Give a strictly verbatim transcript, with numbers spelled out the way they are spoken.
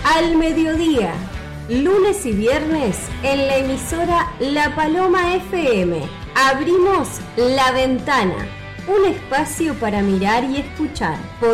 al mediodía, lunes y viernes en la emisora La Paloma F M. Abrimos La Ventana, un espacio para mirar y escuchar.